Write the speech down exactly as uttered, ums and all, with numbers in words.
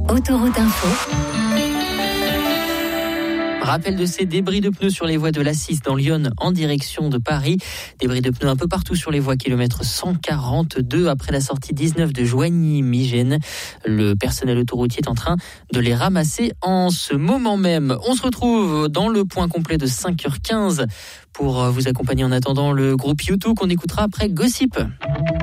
Autoroute Info. Rappel de ces débris de pneus sur les voies de l'A six dans Lyon en direction de Paris. Débris de pneus un peu partout sur les voies, kilomètre cent quarante-deux après la sortie dix-neuf de Joigny-Migène. Le personnel autoroutier est en train de les ramasser en ce moment même. On se retrouve dans le point complet de cinq heures quinze pour vous accompagner en attendant le groupe U deux qu'on écoutera après Gossip.